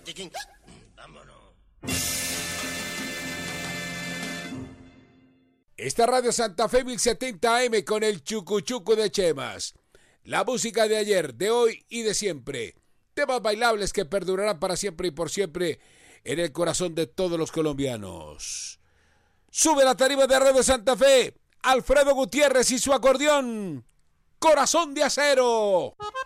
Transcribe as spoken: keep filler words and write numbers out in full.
botiquín. Vámonos. Esta Radio Santa Fe mil setenta A M con el chucuchuco de Chemas. La música de ayer, de hoy y de siempre. Temas bailables que perdurarán para siempre y por siempre en el corazón de todos los colombianos. Sube la tarima de Radio Santa Fe, Alfredo Gutiérrez y su acordeón, Corazón de Acero.